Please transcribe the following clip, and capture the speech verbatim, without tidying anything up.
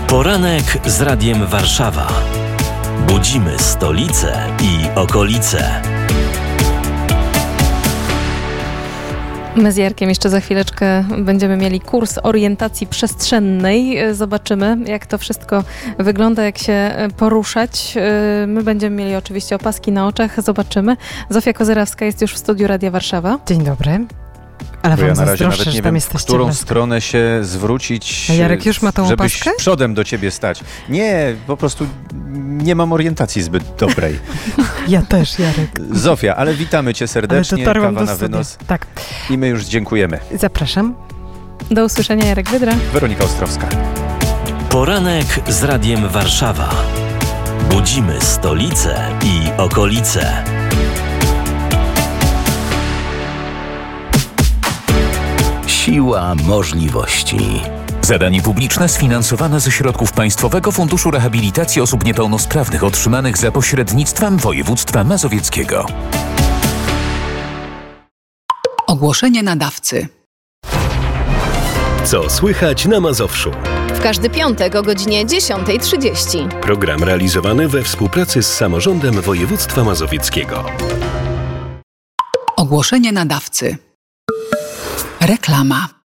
Poranek z Radiem Warszawa. Budzimy stolicę i okolice. My z Jarkiem jeszcze za chwileczkę będziemy mieli kurs orientacji przestrzennej. Zobaczymy, jak to wszystko wygląda, jak się poruszać. My będziemy mieli oczywiście opaski na oczach. Zobaczymy. Zofia Kozerawska jest już w studiu Radia Warszawa. Dzień dobry. Ale Bo wam ja na razie zazdroszczę, nawet nie że tam wiem, w jesteście którą blisko. stronę się zwrócić, A Jarek już ma tą żebyś opaskę? przodem do ciebie stać. Nie, po prostu nie mam orientacji zbyt dobrej. Ja też, Jarek. Zofia, ale witamy cię serdecznie, Ale dotarłam kawa do na studia. wynos Tak, i my już dziękujemy. zapraszam. Do usłyszenia, Jarek Wydra. Weronika Ostrowska. Poranek z Radiem Warszawa. Budzimy stolicę i okolice. Siła możliwości. Zadanie publiczne sfinansowane ze środków Państwowego Funduszu Rehabilitacji Osób Niepełnosprawnych otrzymanych za pośrednictwem województwa mazowieckiego. Ogłoszenie nadawcy. Co słychać na Mazowszu? W każdy piątek o godzinie dziesiąta trzydzieści. Program realizowany we współpracy z samorządem województwa mazowieckiego. Ogłoszenie nadawcy. Reklama.